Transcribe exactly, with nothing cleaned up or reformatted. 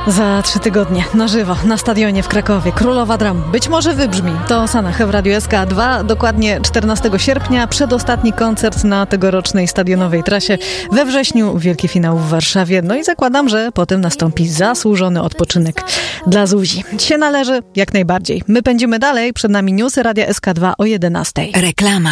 Za trzy tygodnie na żywo na stadionie w Krakowie Królowa Dram być może wybrzmi. To Sanach w Radiu S K dwa, dokładnie czternastego sierpnia, przedostatni koncert na tegorocznej stadionowej trasie. We wrześniu wielki finał w Warszawie. No i zakładam, że potem nastąpi zasłużony odpoczynek dla Zuzi. Się należy jak najbardziej. My pędzimy dalej, przed nami newsy Radia S K dwa o jedenastej. Reklama.